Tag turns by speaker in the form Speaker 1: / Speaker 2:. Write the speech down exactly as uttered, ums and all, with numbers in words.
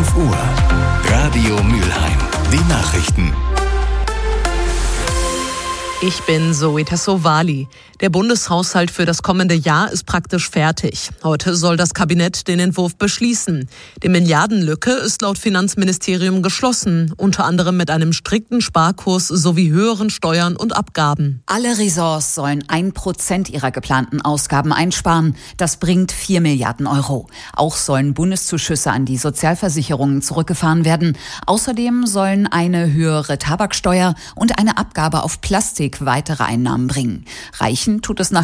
Speaker 1: fünf Uhr. Radio Mülheim. Die Nachrichten.
Speaker 2: Ich bin Zoe Tassovali. Der Bundeshaushalt für das kommende Jahr ist praktisch fertig. Heute soll das Kabinett den Entwurf beschließen. Die Milliardenlücke ist laut Finanzministerium geschlossen, unter anderem mit einem strikten Sparkurs sowie höheren Steuern und Abgaben.
Speaker 3: Alle Ressorts sollen ein Prozent ihrer geplanten Ausgaben einsparen. Das bringt vier Milliarden Euro. Auch sollen Bundeszuschüsse an die Sozialversicherungen zurückgefahren werden. Außerdem sollen eine höhere Tabaksteuer und eine Abgabe auf Plastik weitere Einnahmen bringen. Reichen tut es nach